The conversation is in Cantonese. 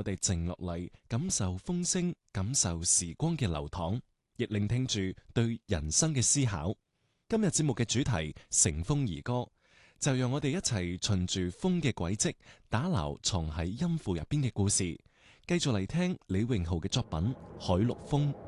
哋靜落嚟，感受風聲，感受時光嘅流淌，亦聆聽住對人生嘅思考。今日節目嘅主題乘風而歌，就讓我哋一齊循住風嘅軌跡，打撈藏喺音符入邊嘅故事。繼續嚟聽李榮浩嘅作品《海陸豐》。